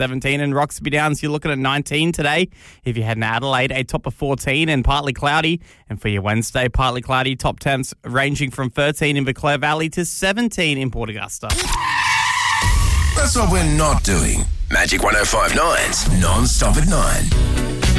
17. And Roxby Downs, you're looking at 19 today. If you head to Adelaide, a top of 14 and partly cloudy. And for your Wednesday, partly cloudy, top temps ranging from 13 in Viclair Valley to 17 in Port Augusta. That's what we're not doing. Magic 105.9's Non-Stop at 9.